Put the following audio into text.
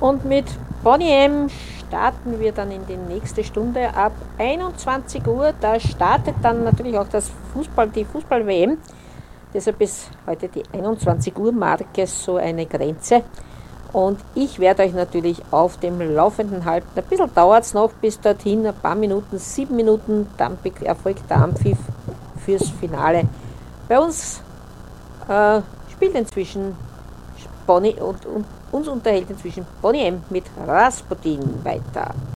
Und mit Bonnie M starten wir dann in die nächste Stunde ab 21 Uhr. Da startet dann natürlich auch die Fußball-WM. Deshalb ist heute die 21 Uhr Marke so eine Grenze. Und ich werde euch natürlich auf dem Laufenden halten. Ein bisschen dauert es noch bis dorthin, ein paar Minuten, 7 Minuten, dann erfolgt der Anpfiff fürs Finale. Bei uns spielt inzwischen Bonnie und uns unterhält inzwischen Bonnie M mit Rasputin weiter.